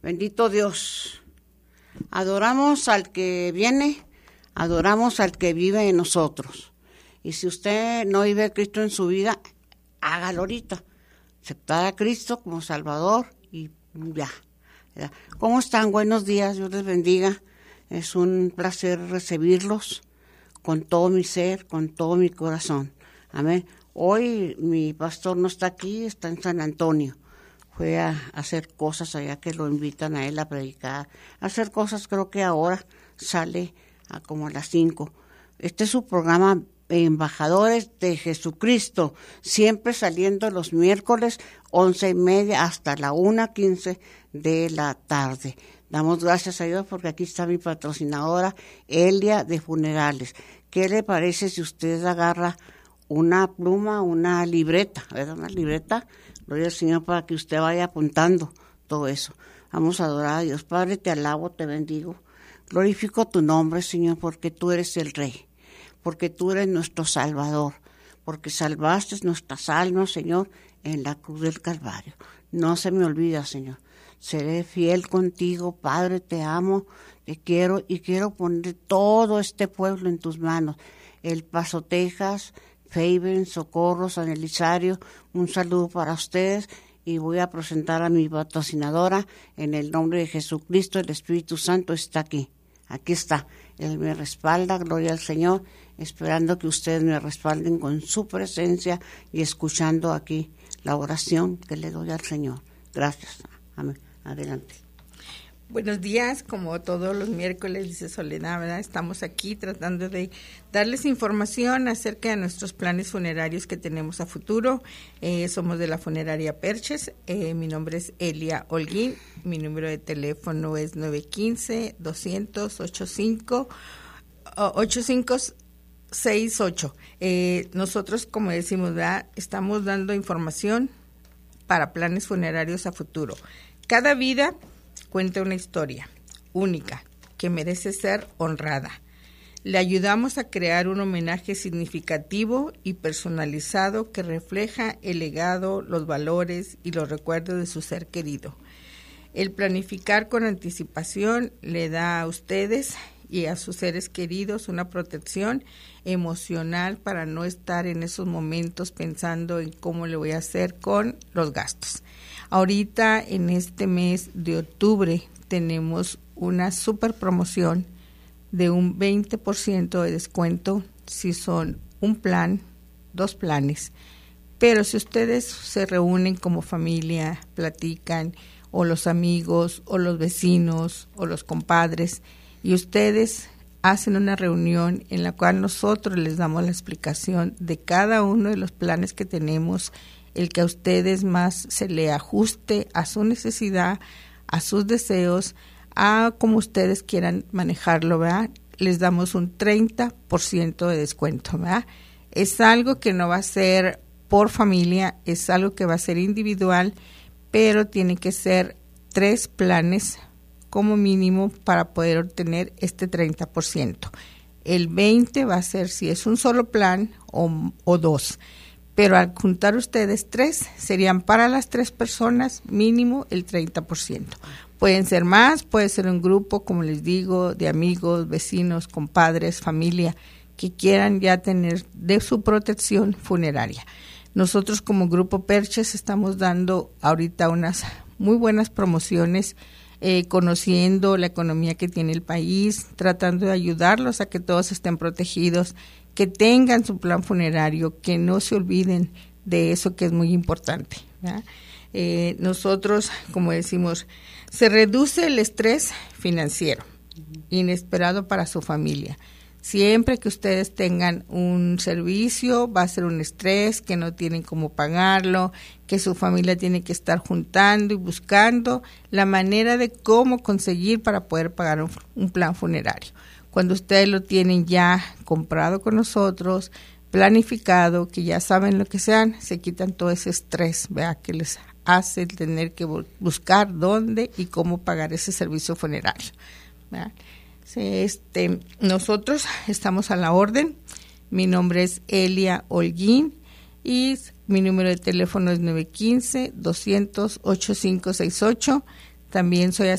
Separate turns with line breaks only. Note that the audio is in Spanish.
Bendito Dios. Adoramos al que viene, adoramos al que vive en nosotros. Y si usted no vive a Cristo en su vida, hágalo ahorita. Aceptar a Cristo como Salvador y ya. ¿Cómo están? Buenos días, Dios les bendiga. Es un placer recibirlos con todo mi ser, con todo mi corazón. Amén. Hoy mi pastor no está aquí, está en San Antonio. Fue a hacer cosas allá que lo invitan a él a predicar. A hacer cosas, creo que ahora sale como a las 5. Este es su programa Embajadores de Jesucristo, siempre saliendo los miércoles 11:30 hasta la 1:15 de la tarde. Damos gracias a Dios porque aquí está mi patrocinadora, Elia de Funerales. ¿Qué le parece si usted agarra una pluma, una libreta, ¿verdad? Una libreta, gloria al Señor, para que usted vaya apuntando todo eso? Vamos a adorar a Dios. Padre, te alabo, te bendigo. Glorifico tu nombre, Señor, porque tú eres el Rey, porque tú eres nuestro Salvador, porque salvaste nuestras almas, Señor, en la cruz del Calvario. No se me olvida, Señor. Seré fiel contigo, Padre, te amo, te quiero y quiero poner todo este pueblo en tus manos. El Paso, Texas, Faven, Socorro, San Elizario, un saludo para ustedes y voy a presentar a mi patrocinadora en el nombre de Jesucristo. El Espíritu Santo está aquí. Aquí está, Él me respalda, gloria al Señor, esperando que ustedes me respalden con su presencia y escuchando aquí la oración que le doy al Señor. Gracias. Amén. Adelante.
Buenos días, como todos los miércoles, dice Soledad, ¿verdad? Estamos aquí tratando de darles información acerca de nuestros planes funerarios que tenemos a futuro. Somos de la funeraria Perches. Mi nombre es Elia Holguín. Mi número de teléfono es 915-200-8568. Nosotros, como decimos, ¿verdad?, estamos dando información para planes funerarios a futuro. Cada vida cuenta una historia única que merece ser honrada. Le ayudamos a crear un homenaje significativo y personalizado que refleja el legado, los valores y los recuerdos de su ser querido. El planificar con anticipación le da a ustedes y a sus seres queridos una protección emocional para no estar en esos momentos pensando en cómo le voy a hacer con los gastos. Ahorita en este mes de octubre tenemos una super promoción de un 20% de descuento si son un plan, 2 planes. Pero si ustedes se reúnen como familia, platican, o los amigos, o los vecinos, o los compadres, y ustedes hacen una reunión en la cual nosotros les damos la explicación de cada uno de los planes que tenemos, el que a ustedes más se le ajuste a su necesidad, a sus deseos, a como ustedes quieran manejarlo, ¿verdad? Les damos un 30% de descuento, ¿verdad? Es algo que no va a ser por familia, es algo que va a ser individual, pero tiene que ser 3 planes como mínimo para poder obtener este 30%. El 20% va a ser si es un solo plan o 2. Pero al juntar ustedes 3, serían para las 3 personas mínimo el 30%. Pueden ser más, puede ser un grupo, como les digo, de amigos, vecinos, compadres, familia, que quieran ya tener de su protección funeraria. Nosotros como Grupo Perches estamos dando ahorita unas muy buenas promociones, conociendo la economía que tiene el país, tratando de ayudarlos a que todos estén protegidos, que tengan su plan funerario, que no se olviden de eso que es muy importante, ¿verdad? Nosotros, como decimos, se reduce el estrés financiero inesperado para su familia. Siempre que ustedes tengan un servicio, va a ser un estrés, que no tienen cómo pagarlo, que su familia tiene que estar juntando y buscando la manera de cómo conseguir para poder pagar un plan funerario. Cuando ustedes lo tienen ya comprado con nosotros, planificado, que ya saben lo que sean, se quitan todo ese estrés, ¿verdad?, que les hace tener que buscar dónde y cómo pagar ese servicio funerario, ¿verdad? Nosotros estamos a la orden. Mi nombre es Elia Holguín y mi número de teléfono es 915-200-8568. También soy